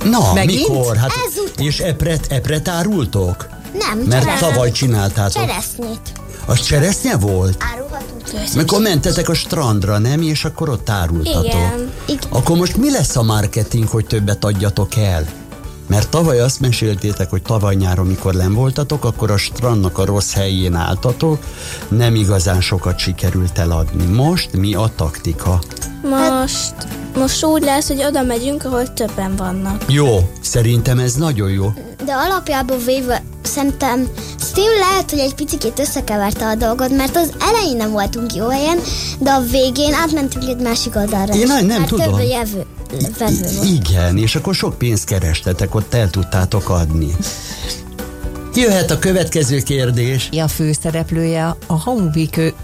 Na, megint? mikor? Hát, és epret árultok? Nem, Mert tavaly csináltátok. Cseresznyét. Az cseresznye volt? Árulhatunk. Mikor mentetek a strandra, nem? És akkor ott árultatok. Igen. Akkor most mi lesz a marketing, hogy többet adjatok el? Mert tavaly azt meséltétek, hogy tavaly nyáron, mikor len voltatok, akkor a strandnak a rossz helyén álltatok, nem igazán sokat sikerült eladni. Most mi a taktika? Most úgy lesz, hogy oda megyünk, ahol többen vannak. Jó, szerintem ez nagyon jó. De alapjában véve szerintem Steve lehet, hogy egy picit összekeverte a dolgot, mert az elején nem voltunk jó helyen, de a végén átmentünk egy másik oldalra. Én nem mert tudom. Több vevő volt. Igen, és akkor sok pénzt kerestetek, ott el tudtátok adni. Jöhet a következő kérdés. A főszereplője a hamupipő.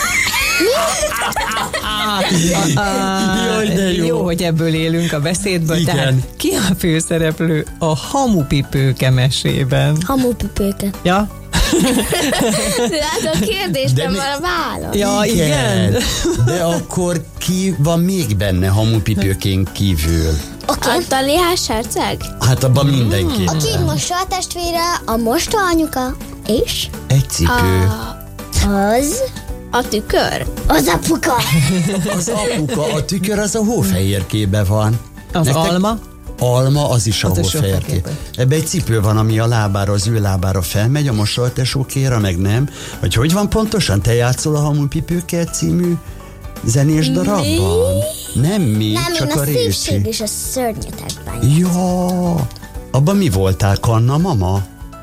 Jaj, de jó. Jó, hogy ebből élünk a beszédből. Igen. Tehát ki a főszereplő a hamupipőke mesében? Hamupipőke. Ja? De hát a kérdés De nem mi- van a válasz. Ja, igen. De akkor ki van még benne hamupipőkén kívül? A Taliás herceg? Hát abban mindenki. A két mosta testvére, a mosta anyuka, és Egy cipő. az A tükör? az apuka. Az apuka, a tükör az a hófehérkébe van. Az alma? Alma, az is a Az is hófehérké. hófehérké. Ebben egy cipő van, ami a lábára, az ő lábára felmegy, a mosoltesókéra meg nem. Vagy hogy van pontosan? Te játszol a Hamupipőke című zenés darabban? Nem mi, Nem, csak én a a szépség rési. és a szörnyetekben. Ja, abban mi voltál, Kanna mama?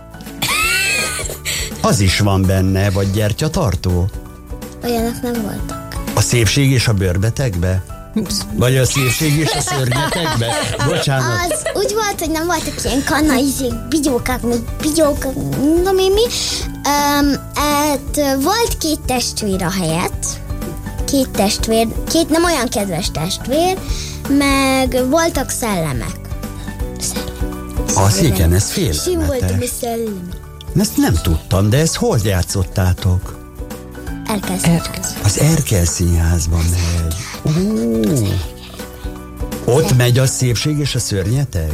Az is van benne, vagy gyertyatartó? Olyanok nem voltak. A szépség és a bőrbetegbe? Vagy a szépség és a szörnyetekbe? Bocsánat. Az úgy volt, hogy nem voltak ilyen kannaizék, bigyókák, meg bigyók, nem én mi. Volt két testvér a helyett. Két testvér, két nem olyan kedves testvér, meg voltak szellemek. Az igen, ez Sim voltam a félelmetes. szellem. Ezt nem tudtam, de ezt hol játszottátok? Elkezdtük. Az Erkel Színházban megy. Ott megy a szépség és a szörnyeteg?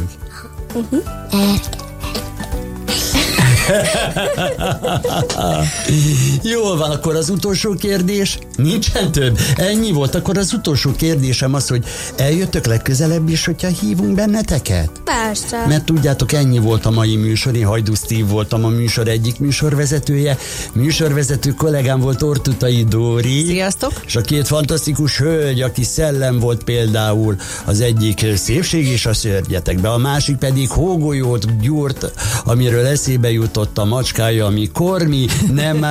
Jól van, akkor az utolsó kérdés. Nincsen több. Ennyi volt, akkor az utolsó kérdésem az, hogy eljöttök legközelebb is, hogyha hívunk benneteket? Persze. Mert tudjátok, ennyi volt a mai műsor, én Hajdú Steve voltam a műsor egyik műsorvezetője. Műsorvezető kollégám volt Ortutai Dóri. Sziasztok! És a két fantasztikus hölgy, aki szellem volt például, az egyik szépség és a szörnyetekbe, a másik pedig hógolyót gyúrt, amiről eszébe jutott a macskája, ami Kormi, nem